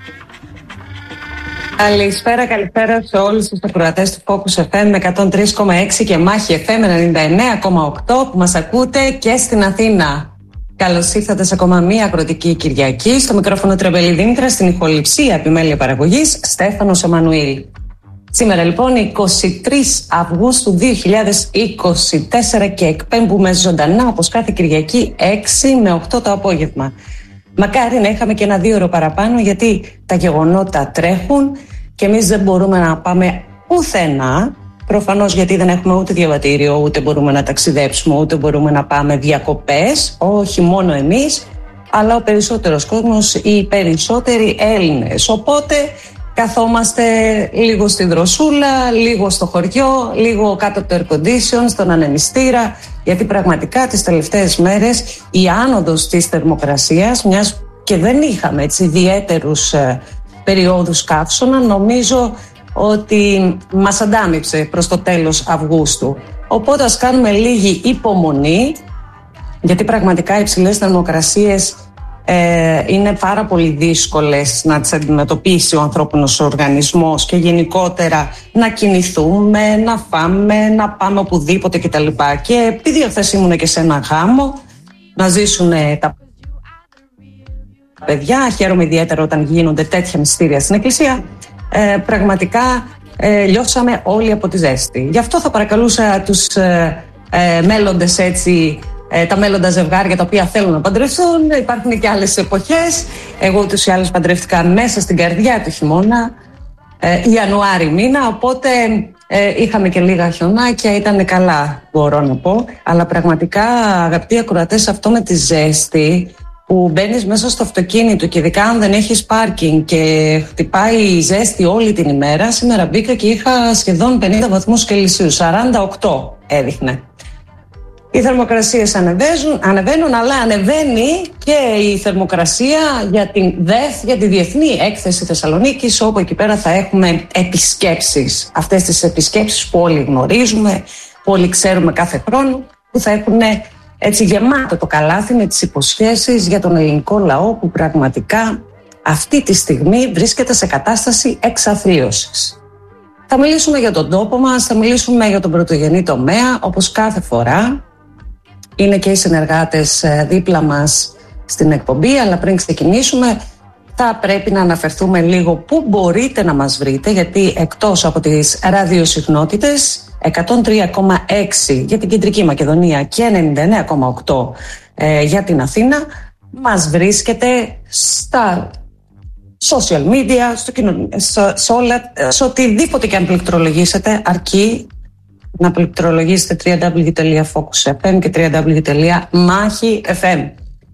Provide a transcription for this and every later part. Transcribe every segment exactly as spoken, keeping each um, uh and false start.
Καλησπέρα, καλησπέρα σε όλους τους ακροατές του Focus εφ εμ εκατόν τρία κόμμα έξι και Μάχη εφ εμ ενενήντα εννέα κόμμα οκτώ που μας ακούτε και στην Αθήνα. Καλώς ήρθατε σε ακόμα μία αγροτική Κυριακή. Στο μικρόφωνο Τρεμπελή Δήμητρα, στην ηχοληψία επιμέλεια παραγωγής Στέφανος Εμμανουήλ. Σήμερα λοιπόν εικοστή τρίτη Αυγούστου δύο χιλιάδες είκοσι τέσσερα και εκπέμπουμε ζωντανά όπως κάθε Κυριακή έξι με οκτώ το απόγευμα. Μακάρι να είχαμε και ένα δύο ώρο παραπάνω, γιατί τα γεγονότα τρέχουν και εμείς δεν μπορούμε να πάμε πουθενά. Προφανώς γιατί δεν έχουμε ούτε διαβατήριο, ούτε μπορούμε να ταξιδέψουμε, ούτε μπορούμε να πάμε διακοπές. Όχι μόνο εμείς, αλλά ο περισσότερος κόσμος, οι περισσότεροι Έλληνες. Οπότε καθόμαστε λίγο στη δροσούλα, λίγο στο χωριό, λίγο κάτω από το air condition, στον ανεμιστήρα, γιατί πραγματικά τις τελευταίες μέρες η άνοδος της θερμοκρασίας, μιας και δεν είχαμε έτσι ιδιαίτερους ε, περιόδους καύσωνα, νομίζω ότι μας αντάμυψε προς το τέλος Αυγούστου. Οπότε ας κάνουμε λίγη υπομονή, γιατί πραγματικά οι υψηλές θερμοκρασίες ε, είναι πάρα πολύ δύσκολες να τις αντιμετωπίσει ο ανθρώπινος οργανισμός και γενικότερα να κινηθούμε, να φάμε, να πάμε οπουδήποτε κτλ. Και επειδή χθες ήμουν και σε ένα γάμο, να ζήσουν τα παιδιά, χαίρομαι ιδιαίτερα όταν γίνονται τέτοια μυστήρια στην εκκλησία. Ε, πραγματικά ε, λιώσαμε όλοι από τη ζέστη. Γι' αυτό θα παρακαλούσα τους ε, ε, μέλλοντες έτσι, ε, τα μέλλοντα ζευγάρια τα οποία θέλουν να παντρευτούν. Υπάρχουν και άλλες εποχές. Εγώ ούτως ή άλλως παντρεύτηκα μέσα στην καρδιά του χειμώνα, ε, Ιανουάρη μήνα, οπότε ε, είχαμε και λίγα χιονάκια, ήταν καλά μπορώ να πω. Αλλά πραγματικά, αγαπητοί ακροατές, αυτό με τη ζέστη, που μπαίνεις μέσα στο αυτοκίνητο και ειδικά αν δεν έχεις πάρκινγκ και χτυπάει η ζέστη όλη την ημέρα. Σήμερα μπήκα και είχα σχεδόν πενήντα βαθμούς Κελσίου, σαράντα οκτώ έδειχνε. Οι θερμοκρασίες ανεβαίνουν, ανεβαίνουν, αλλά ανεβαίνει και η θερμοκρασία για την ΔΕΘ, για τη Διεθνή Έκθεση Θεσσαλονίκης, όπου εκεί πέρα θα έχουμε επισκέψεις. Αυτές τις επισκέψεις που όλοι γνωρίζουμε, που όλοι ξέρουμε κάθε χρόνο, που θα έχουν έτσι γεμάτο το καλάθι με τις υποσχέσεις για τον ελληνικό λαό, που πραγματικά αυτή τη στιγμή βρίσκεται σε κατάσταση εξαθλίωσης. Θα μιλήσουμε για τον τόπο μας, θα μιλήσουμε για τον πρωτογενή τομέα, όπως κάθε φορά. Είναι και οι συνεργάτες δίπλα μας στην εκπομπή, αλλά πριν ξεκινήσουμε θα πρέπει να αναφερθούμε λίγο πού μπορείτε να μας βρείτε, γιατί εκτός από τις ραδιοσυχνότητες εκατόν τρία κόμμα έξι για την Κεντρική Μακεδονία και ενενήντα εννέα κόμμα οκτώ ε, για την Αθήνα, μας βρίσκεται στα social media, στο κοινο... σε, σε, όλα, σε οτιδήποτε και αν πληκτρολογήσετε, αρκεί να πληκτρολογήσετε double-u double-u double-u τελεία focus εφ εμ και double-u double-u double-u τελεία μάχη εφ εμ.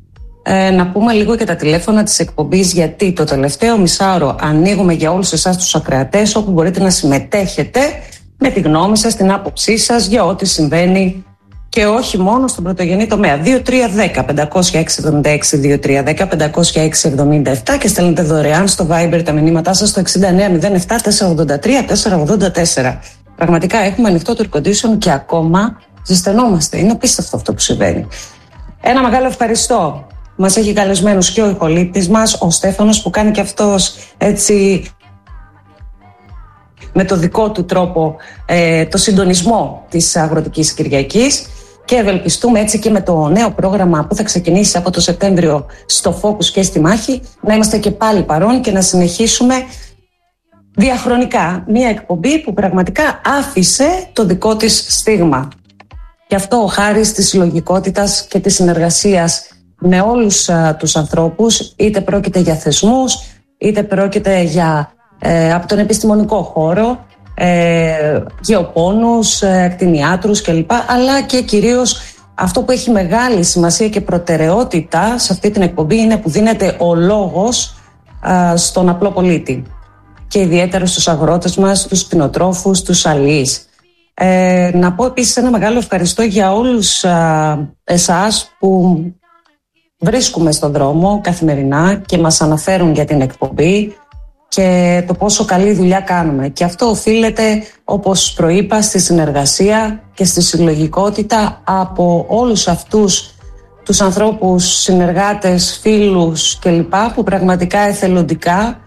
Ε, να πούμε λίγο και τα τηλέφωνα της εκπομπής, γιατί το τελευταίο μισάωρο ανοίγουμε για όλους εσάς τους ακροατές, όπου μπορείτε να συμμετέχετε με τη γνώμη σας, την άποψή σας για ό,τι συμβαίνει και όχι μόνο στον πρωτογενή τομέα. δύο τρία ένα μηδέν πέντε μηδέν έξι εβδομήντα έξι δύο τρία ένα μηδέν πέντε μηδέν έξι εβδομήντα επτά και στέλνετε δωρεάν στο Viber τα μηνύματά σας στο εξήντα εννέα μηδέν επτά τετρακόσια ογδόντα τρία τετρακόσια ογδόντα τέσσερα. Πραγματικά έχουμε ανοιχτό το air condition και ακόμα ζεσθενόμαστε. Είναι απίστευτο αυτό που συμβαίνει. Ένα μεγάλο ευχαριστώ. Μας έχει καλεσμένους και ο ηχολήπτης μας, ο Στέφανος, που κάνει και αυτός έτσι με το δικό του τρόπο ε, το συντονισμό της Αγροτικής Κυριακής, και ευελπιστούμε έτσι και με το νέο πρόγραμμα που θα ξεκινήσει από το Σεπτέμβριο στο Focus και στη Μάχη να είμαστε και πάλι παρόν και να συνεχίσουμε διαχρονικά μια εκπομπή που πραγματικά άφησε το δικό της στίγμα. Και αυτό χάρη της συλλογικότητας και της συνεργασίας με όλους α, τους ανθρώπους, είτε πρόκειται για θεσμούς, είτε πρόκειται για ε, από τον επιστημονικό χώρο, ε, γεωπόνους, ε, κτηνιάτρους κλπ. Αλλά και κυρίως αυτό που έχει μεγάλη σημασία και προτεραιότητα σε αυτή την εκπομπή είναι που δίνεται ο λόγος α, στον απλό πολίτη και ιδιαίτερα στους αγρότες μας, στους κτηνοτρόφους, στους αλείς. Ε, να πω επίσης ένα μεγάλο ευχαριστώ για όλους α, εσάς που βρίσκουμε στον δρόμο καθημερινά και μας αναφέρουν για την εκπομπή και το πόσο καλή δουλειά κάνουμε. Και αυτό οφείλεται, όπως προείπα, στη συνεργασία και στη συλλογικότητα από όλους αυτούς τους ανθρώπους, συνεργάτες, φίλους κλπ. Που πραγματικά εθελοντικά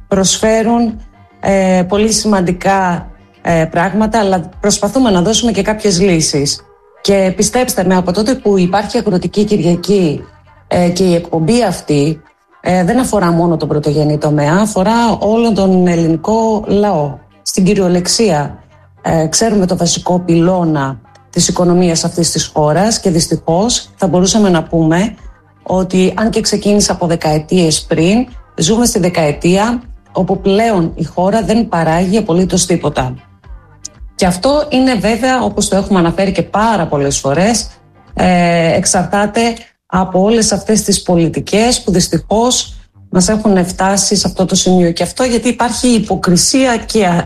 προσφέρουν ε, πολύ σημαντικά ε, πράγματα, αλλά προσπαθούμε να δώσουμε και κάποιες λύσεις. Και πιστέψτε με, από τότε που υπάρχει Αγροτική Κυριακή ε, και η εκπομπή αυτή ε, δεν αφορά μόνο τον πρωτογενή τομέα, αφορά όλον τον ελληνικό λαό. Στην κυριολεξία ε, ξέρουμε το βασικό πυλώνα της οικονομίας αυτής της χώρας και δυστυχώς θα μπορούσαμε να πούμε ότι αν και ξεκίνησε από δεκαετίες πριν, ζούμε στη δεκαετία όπου πλέον η χώρα δεν παράγει απολύτως τίποτα. Και αυτό είναι βέβαια, όπως το έχουμε αναφέρει και πάρα πολλές φορές, ε, εξαρτάται από όλες αυτές τις πολιτικές που δυστυχώς μας έχουν φτάσει σε αυτό το σημείο. Και αυτό γιατί υπάρχει υποκρισία και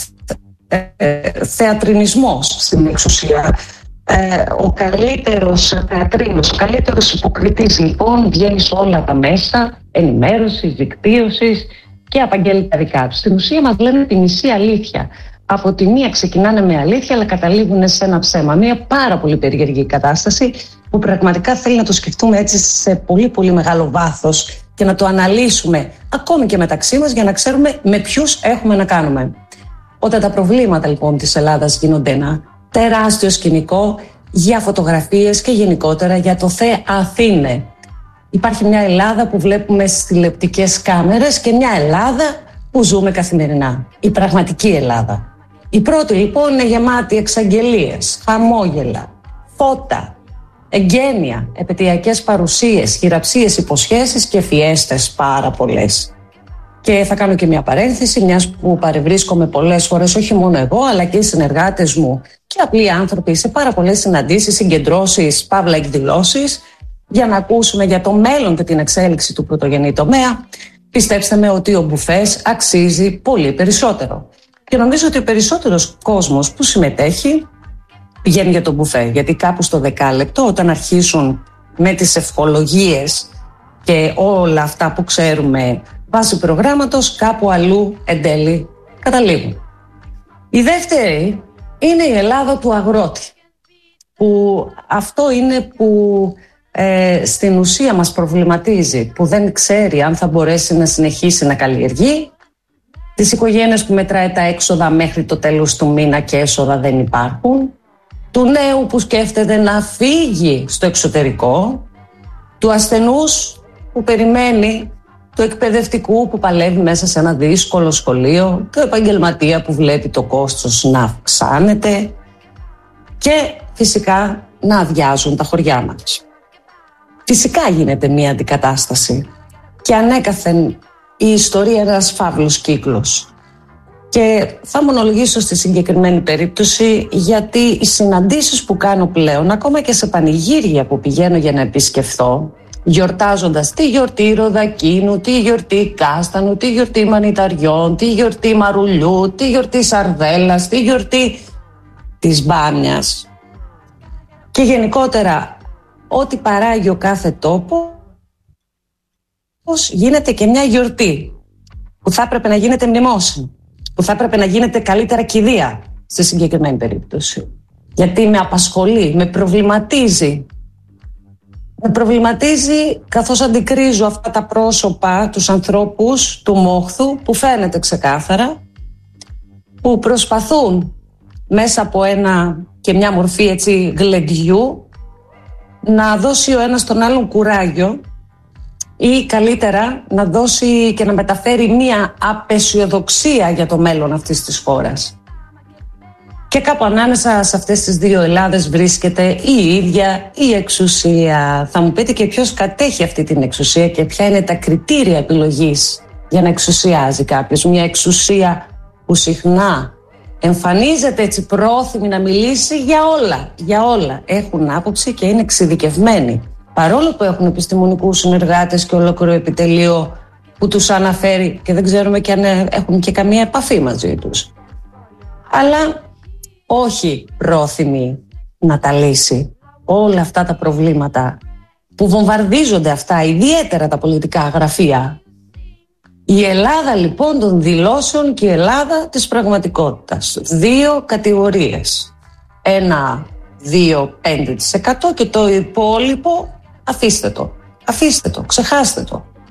θεατρινισμός στην εξουσία. Ε, ο καλύτερος θεατρίνος, ο καλύτερος υποκριτής λοιπόν βγαίνει σε όλα τα μέσα ενημέρωσης, δικτύωσης και απαγγέλει τα δικά του. Στην ουσία μας λένε τη μισή αλήθεια. Από τη μία ξεκινάνε με αλήθεια αλλά καταλήγουν σε ένα ψέμα. Μια πάρα πολύ περίεργη κατάσταση που πραγματικά θέλει να το σκεφτούμε έτσι σε πολύ πολύ μεγάλο βάθος και να το αναλύσουμε ακόμη και μεταξύ μας για να ξέρουμε με ποιους έχουμε να κάνουμε. Όταν τα προβλήματα λοιπόν της Ελλάδας γίνονται ένα τεράστιο σκηνικό για φωτογραφίες και γενικότερα για το Θε Αθήνε. Υπάρχει μια Ελλάδα που βλέπουμε στις τηλεοπτικές κάμερες και μια Ελλάδα που ζούμε καθημερινά. Η πραγματική Ελλάδα. Η πρώτη λοιπόν είναι γεμάτη εξαγγελίες, χαμόγελα, φώτα, εγγένεια, επαιτειακές παρουσίες, χειραψίες, υποσχέσεις και φιέστες πάρα πολλές. Και θα κάνω και μια παρένθεση, μιας που παρευρίσκομαι πολλές φορές, όχι μόνο εγώ, αλλά και οι συνεργάτες μου και απλοί άνθρωποι σε πάρα πολλές συναντήσεις, συγκεντρώσεις, παύλα εκδηλώσεις, για να ακούσουμε για το μέλλον και την εξέλιξη του πρωτογενή τομέα. Πιστέψτε με ότι ο μπουφές αξίζει πολύ περισσότερο. Και νομίζω ότι ο περισσότερος κόσμος που συμμετέχει πηγαίνει για το μπουφέ. Γιατί κάπου στο δεκάλεπτο, όταν αρχίσουν με τις ευχολογίες και όλα αυτά που ξέρουμε βάσει προγράμματος, κάπου αλλού εν τέλει καταλήγουν. Η δεύτερη είναι η Ελλάδα του αγρότη. Που αυτό είναι που ε, στην ουσία μας προβληματίζει, που δεν ξέρει αν θα μπορέσει να συνεχίσει να καλλιεργεί, τις οικογένειες που μετράει τα έξοδα μέχρι το τέλος του μήνα και έσοδα δεν υπάρχουν, του νέου που σκέφτεται να φύγει στο εξωτερικό, του ασθενούς που περιμένει, του εκπαιδευτικού που παλεύει μέσα σε ένα δύσκολο σχολείο, του επαγγελματία που βλέπει το κόστος να αυξάνεται και φυσικά να αδειάζουν τα χωριά μας. Φυσικά γίνεται μια αντικατάσταση και ανέκαθεν η ιστορία είναι ένας φαύλος κύκλος. Και θα μονολογήσω στη συγκεκριμένη περίπτωση γιατί οι συναντήσεις που κάνω πλέον, ακόμα και σε πανηγύρια που πηγαίνω για να επισκεφθώ, γιορτάζοντας τη γιορτή Ροδακίνου, τη γιορτή Κάστανου, τη γιορτή Μανιταριών, τη γιορτή Μαρουλιού, τη γιορτή Σαρδέλας, τη γιορτή της Μπάμιας και γενικότερα ό,τι παράγει ο κάθε τόπο, γίνεται και μια γιορτή που θα έπρεπε να γίνεται μνημόσυνο, που θα έπρεπε να γίνεται καλύτερα κηδεία στη συγκεκριμένη περίπτωση. Γιατί με απασχολεί, με προβληματίζει. Με προβληματίζει καθώς αντικρίζω αυτά τα πρόσωπα, τους ανθρώπους του μόχθου που φαίνεται ξεκάθαρα, που προσπαθούν μέσα από ένα και μια μορφή έτσι γλεντιού να δώσει ο ένας τον άλλον κουράγιο ή καλύτερα να δώσει και να μεταφέρει μια απεσιοδοξία για το μέλλον αυτής της χώρας. Και κάπου ανάμεσα σε αυτές τις δύο Ελλάδες βρίσκεται η ίδια η εξουσία. Θα μου πείτε και ποιος κατέχει αυτή την εξουσία και ποια είναι τα κριτήρια επιλογής για να εξουσιάζει κάποιος. Μια εξουσία που συχνά εμφανίζεται έτσι πρόθυμη να μιλήσει για όλα. Για όλα. Έχουν άποψη και είναι εξειδικευμένοι. Παρόλο που έχουν επιστημονικούς συνεργάτες και ολόκληρο επιτελείο που τους αναφέρει και δεν ξέρουμε και αν έχουν και καμία επαφή μαζί τους. Αλλά όχι πρόθυμη να τα λύσει όλα αυτά τα προβλήματα που βομβαρδίζονται αυτά, ιδιαίτερα τα πολιτικά γραφεία. Η Ελλάδα λοιπόν των δηλώσεων και η Ελλάδα της πραγματικότητας. Δύο κατηγορίες. Ένα, δύο, πέντε τοις εκατό και το υπόλοιπο αφήστε το. Αφήστε το, ξεχάστε το.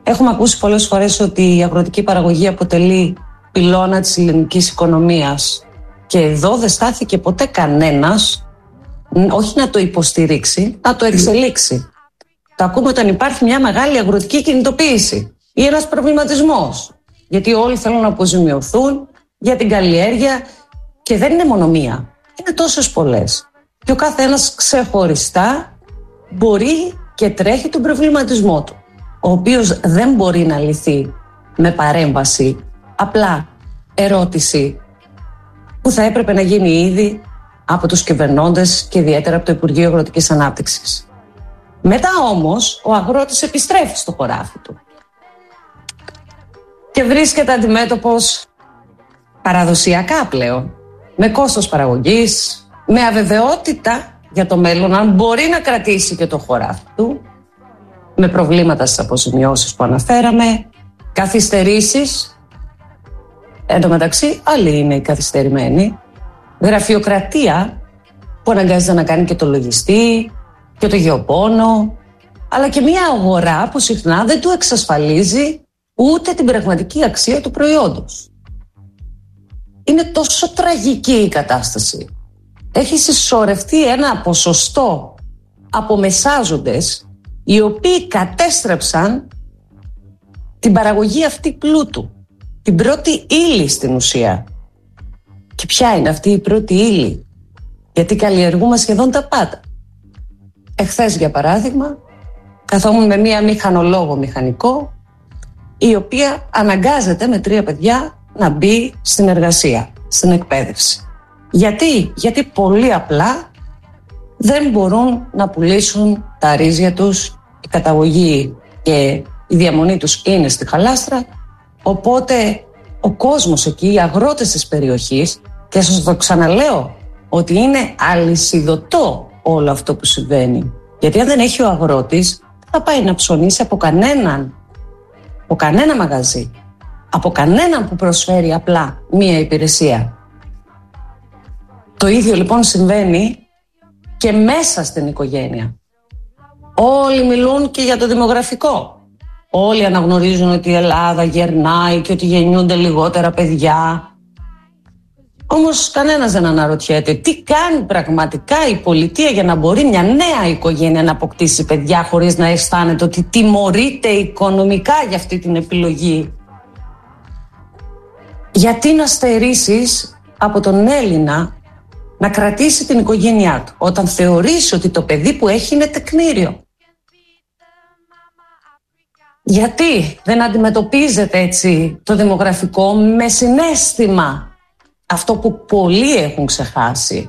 Έχουμε ακούσει πολλές φορές ότι η αγροτική παραγωγή αποτελεί πυλώνα της ελληνικής οικονομίας και εδώ δεν στάθηκε ποτέ κανένας, όχι να το υποστηρίξει, να το εξελίξει. Το ακούμε όταν υπάρχει μια μεγάλη αγροτική κινητοποίηση ή ένας προβληματισμός, γιατί όλοι θέλουν να αποζημιωθούν για την καλλιέργεια και δεν είναι μόνο μία, είναι τόσες πολλές. Και ο καθένας ξεχωριστά μπορεί και τρέχει τον προβληματισμό του, ο οποίος δεν μπορεί να λυθεί με παρέμβαση, απλά ερώτηση που θα έπρεπε να γίνει ήδη από τους κυβερνώντες και ιδιαίτερα από το Υπουργείο Αγροτικής Ανάπτυξης. Μετά όμως ο αγρότης επιστρέφει στο χωράφι του και βρίσκεται αντιμέτωπος παραδοσιακά πλέον, με κόστος παραγωγής, με αβεβαιότητα για το μέλλον, αν μπορεί να κρατήσει και το χωράφι του, με προβλήματα στις αποζημιώσεις που αναφέραμε, καθυστερήσεις, εν τω μεταξύ άλλοι είναι οι καθυστερημένοι, γραφειοκρατία που αναγκάζεται να κάνει και το λογιστή και το γεωπόνο, αλλά και μια αγορά που συχνά δεν του εξασφαλίζει ούτε την πραγματική αξία του προϊόντος. Είναι τόσο τραγική η κατάσταση. Έχει συσσωρευτεί ένα ποσοστό από μεσάζοντες οι οποίοι κατέστρεψαν την παραγωγή αυτή πλούτου, την πρώτη ύλη στην ουσία. Και ποια είναι αυτή η πρώτη ύλη? Γιατί καλλιεργούμε σχεδόν τα πάντα. Εχθές για παράδειγμα καθόμουν με μία μηχανολόγο μηχανικό, η οποία αναγκάζεται με τρία παιδιά να μπει στην εργασία, στην εκπαίδευση. Γιατί? Γιατί πολύ απλά δεν μπορούν να πουλήσουν τα ρύζια τους, η καταγωγή και η διαμονή τους είναι στη χαλάστρα, οπότε ο κόσμος εκεί, οι αγρότες της περιοχής, και σας το ξαναλέω ότι είναι αλυσιδωτό όλο αυτό που συμβαίνει. Γιατί αν δεν έχει ο αγρότης, θα πάει να ψωνίσει από κανέναν, από κανένα μαγαζί, από κανέναν που προσφέρει απλά μία υπηρεσία. Το ίδιο λοιπόν συμβαίνει και μέσα στην οικογένεια. Όλοι μιλούν και για το δημογραφικό. Όλοι αναγνωρίζουν ότι η Ελλάδα γερνάει και ότι γεννιούνται λιγότερα παιδιά. Όμως κανένας δεν αναρωτιέται τι κάνει πραγματικά η πολιτεία για να μπορεί μια νέα οικογένεια να αποκτήσει παιδιά χωρίς να αισθάνεται ότι τιμωρείται οικονομικά για αυτή την επιλογή. Γιατί να στερήσεις από τον Έλληνα να κρατήσει την οικογένειά του όταν θεωρήσει ότι το παιδί που έχει είναι τεκμήριο? Γιατί δεν αντιμετωπίζεται έτσι το δημογραφικό με συναίσθημα, αυτό που πολλοί έχουν ξεχάσει?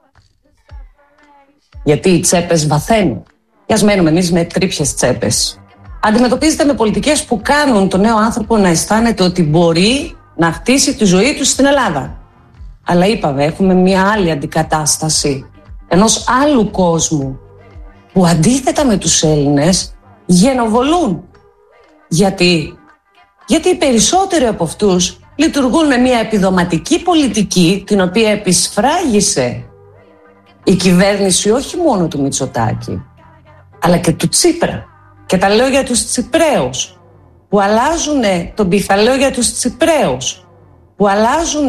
Γιατί οι τσέπες βαθαίνουν. Και ας μένουμε εμείς με τρίπιες τσέπες. Αντιμετωπίζεται με πολιτικές που κάνουν τον νέο άνθρωπο να αισθάνεται ότι μπορεί να χτίσει τη ζωή του στην Ελλάδα. Αλλά είπαμε, έχουμε μια άλλη αντικατάσταση ενός άλλου κόσμου που αντίθετα με τους Έλληνες γενοβολούν. Γιατί? Γιατί οι περισσότεροι από αυτούς λειτουργούν με μια επιδοματική πολιτική, την οποία επισφράγισε η κυβέρνηση όχι μόνο του Μητσοτάκη, αλλά και του Τσίπρα. Και τα λέω για τους Τσιπραίους που αλλάζουν τον πυθαλαίο, για τους Τσιπραίους που αλλάζουν